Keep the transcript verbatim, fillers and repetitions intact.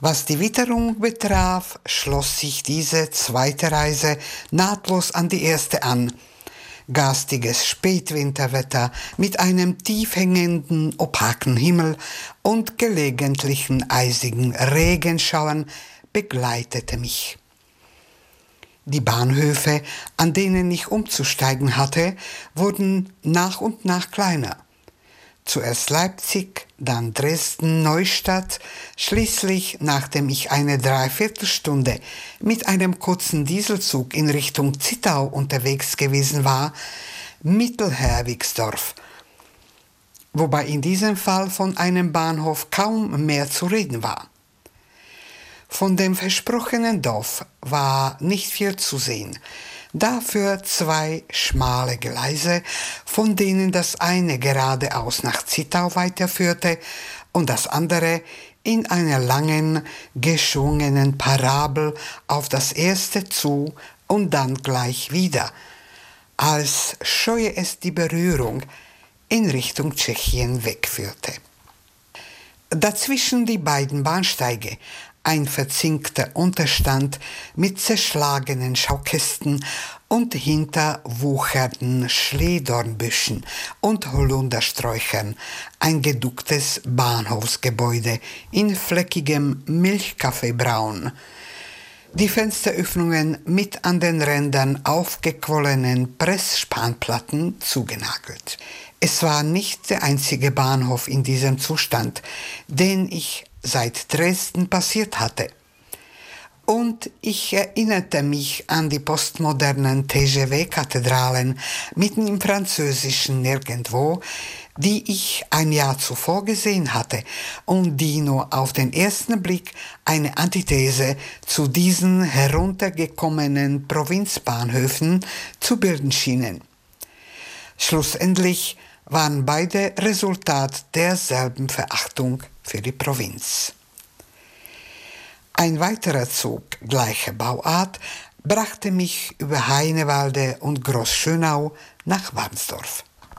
Was die Witterung betraf, schloss sich diese zweite Reise nahtlos an die erste an. Garstiges Spätwinterwetter mit einem tief hängenden, opaken Himmel und gelegentlichen eisigen Regenschauern begleitete mich. Die Bahnhöfe, an denen ich umzusteigen hatte, wurden nach und nach kleiner. Zuerst Leipzig, dann Dresden, Neustadt, schließlich, nachdem ich eine Dreiviertelstunde mit einem kurzen Dieselzug in Richtung Zittau unterwegs gewesen war, Mittelherwigsdorf, wobei in diesem Fall von einem Bahnhof kaum mehr zu reden war. Von dem versprochenen Dorf war nicht viel zu sehen. Dafür zwei schmale Gleise, von denen das eine geradeaus nach Zittau weiterführte und das andere in einer langen, geschwungenen Parabel auf das erste zu und dann gleich wieder, als scheue es die Berührung, in Richtung Tschechien wegführte. Dazwischen die beiden Bahnsteige, ein verzinkter Unterstand mit zerschlagenen Schaukästen und hinter wuchernden Schlehdornbüschen und Holundersträuchern ein geducktes Bahnhofsgebäude in fleckigem Milchkaffeebraun. Die Fensteröffnungen mit an den Rändern aufgequollenen Pressspanplatten zugenagelt. Es war nicht der einzige Bahnhof in diesem Zustand, den ich seit Dresden passiert hatte. Und ich erinnerte mich an die postmodernen T G V-Kathedralen mitten im französischen Nirgendwo, die ich ein Jahr zuvor gesehen hatte und die nur auf den ersten Blick eine Antithese zu diesen heruntergekommenen Provinzbahnhöfen zu bilden schienen. Schlussendlich waren beide Resultat derselben Verachtung für die Provinz. Ein weiterer Zug gleicher Bauart brachte mich über Heinewalde und Großschönau nach Warnsdorf.